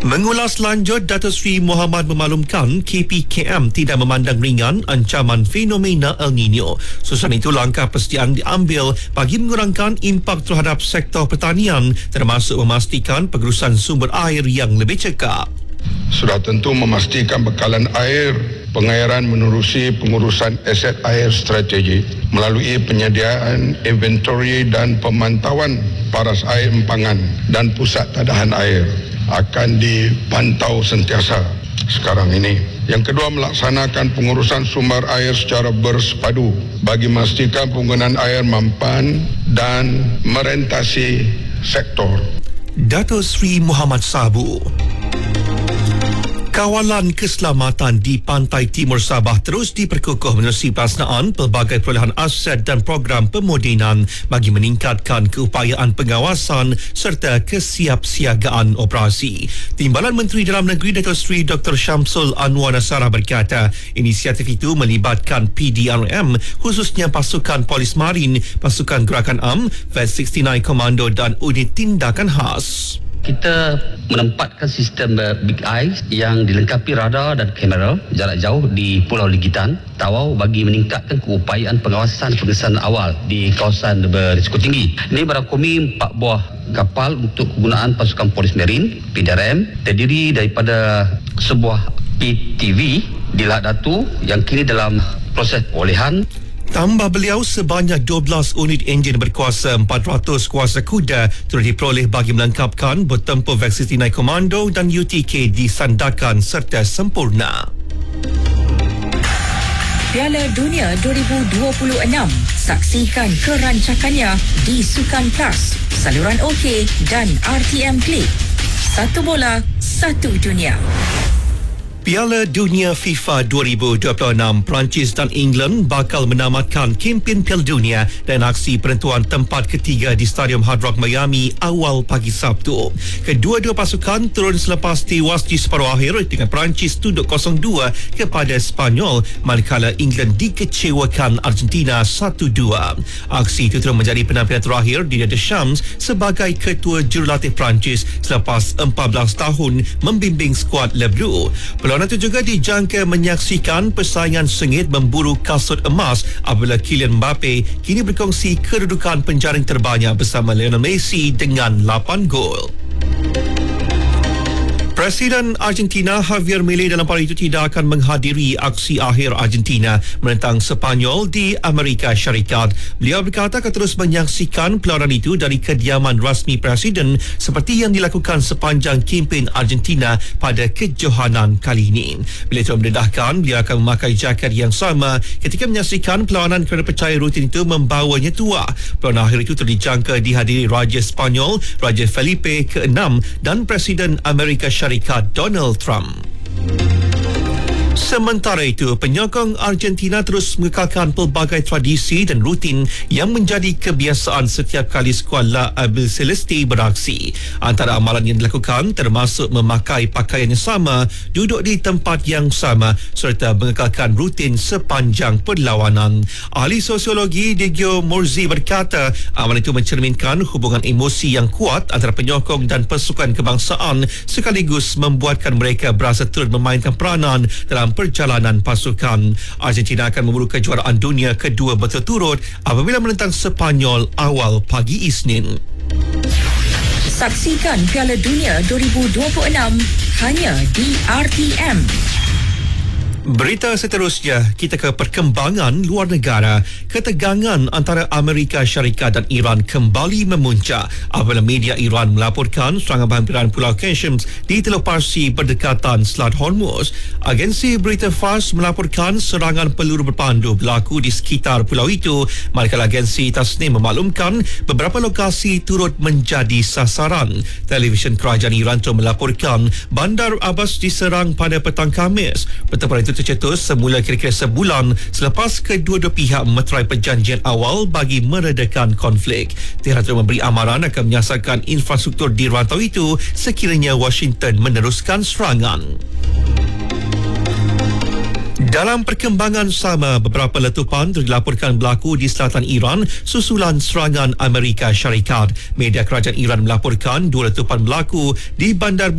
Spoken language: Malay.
Mengulas lanjut, Datuk Seri Mohamad memaklumkan KPKM tidak memandang ringan ancaman fenomena El Nino. Susulan itu, langkah persediaan diambil bagi mengurangkan impak terhadap sektor pertanian, termasuk memastikan pengurusan sumber air yang lebih cekap. Sudah tentu memastikan bekalan air, pengairan menerusi pengurusan aset air strategi melalui penyediaan inventory dan pemantauan paras air empangan dan pusat tadahan air akan dipantau sentiasa sekarang ini. Yang kedua, melaksanakan pengurusan sumber air secara bersepadu bagi memastikan penggunaan air mampan dan merentasi sektor. Datuk Seri Muhammad Sabu. Kawalan keselamatan di pantai timur Sabah terus diperkukuh menerusi pelaksanaan pelbagai perolehan aset dan program pemodenan bagi meningkatkan keupayaan pengawasan serta kesiapsiagaan operasi. Timbalan Menteri Dalam Negeri Datuk Seri Dr. Syamsul Anwar Nasarah berkata, inisiatif itu melibatkan PDRM, khususnya Pasukan Polis Marin, Pasukan Gerakan AM, Vet 69 Komando dan Unit Tindakan Khas. Kita menempatkan sistem Big Eye yang dilengkapi radar dan kamera jarak jauh di Pulau Ligitan, Tawau bagi meningkatkan keupayaan pengawasan pemeriksaan awal di kawasan berisiko tinggi. Ini merangkumi 4 buah kapal untuk kegunaan pasukan polis marin PDRM, terdiri daripada sebuah PTV di Lahad Datu yang kini dalam proses perolehan. Tambah beliau, sebanyak 12 unit enjin berkuasa 400 kuasa kuda turut diperoleh bagi melengkapkan bertempur Vet 69 Komando dan UTK disandarkan serta sempurna. Piala Dunia 2026. Saksikan kerancakannya di Sukan Plus, saluran OK dan RTM Klik. Satu bola, satu dunia. Piala Dunia FIFA 2026, Perancis dan England bakal menamatkan kempen Piala Dunia dan aksi penentuan tempat ketiga di Stadium Hard Rock Miami awal pagi Sabtu. Kedua-dua pasukan turun selepas tewas di separuh akhir dengan Perancis tunduk 0-2 kepada Spanyol, manakala England dikecewakan Argentina 1-2. Aksi itu terus menjadi penampilan terakhir di Deschamps sebagai ketua jurulatih Perancis selepas 14 tahun membimbing skuad Le Bleu. Perlawanan itu juga dijangka menyaksikan persaingan sengit memburu kasut emas apabila Kylian Mbappe kini berkongsi kedudukan penjaring terbanyak bersama Lionel Messi dengan 8 gol. Presiden Argentina Javier Milei dalam pada itu tidak akan menghadiri aksi akhir Argentina menentang Sepanyol di Amerika Syarikat. Beliau berkata akan terus menyaksikan perlawanan itu dari kediaman rasmi Presiden seperti yang dilakukan sepanjang kempen Argentina pada kejohanan kali ini. Beliau itu mendedahkan beliau akan memakai jaket yang sama ketika menyaksikan perlawanan kerana percaya rutin itu membawanya tua. Perlawanan akhir itu dijangka dihadiri Raja Spanyol, Raja Felipe ke-6 dan Presiden Amerika Syarikat Donald Trump. Sementara itu, penyokong Argentina terus mengekalkan pelbagai tradisi dan rutin yang menjadi kebiasaan setiap kali skuad La Albiceleste beraksi. Antara amalan yang dilakukan termasuk memakai pakaian yang sama, duduk di tempat yang sama serta mengekalkan rutin sepanjang perlawanan. Ahli sosiologi Digio Murzi berkata, amalan itu mencerminkan hubungan emosi yang kuat antara penyokong dan pasukan kebangsaan sekaligus membuatkan mereka berasa turut memainkan peranan dalam perjalanan pasukan. Argentina akan memburu kejuaraan dunia kedua berturut-turut apabila menentang Sepanyol awal pagi Isnin. Saksikan Piala Dunia 2026 hanya di RTM. Berita seterusnya, kita ke perkembangan luar negara. Ketegangan antara Amerika Syarikat dan Iran kembali memuncak apabila media Iran melaporkan serangan berhampiran Pulau Qasem di Teluk Parsi berdekatan Selat Hormuz. Agensi berita Fars melaporkan serangan peluru berpandu berlaku di sekitar pulau itu, manakala agensi Tasnim memaklumkan beberapa lokasi turut menjadi sasaran. Televisyen kerajaan Iran itu melaporkan Bandar Abbas diserang pada petang Khamis. Pertempuran itu tercetus semula kira-kira sebulan selepas kedua-dua pihak memeterai perjanjian awal bagi meredakan konflik. Tehran telah memberi amaran akan menyasarkan infrastruktur di rantau itu sekiranya Washington meneruskan serangan. Dalam perkembangan sama, beberapa letupan dilaporkan berlaku di selatan Iran susulan serangan Amerika Syarikat. Media kerajaan Iran melaporkan 2 letupan berlaku di Bandar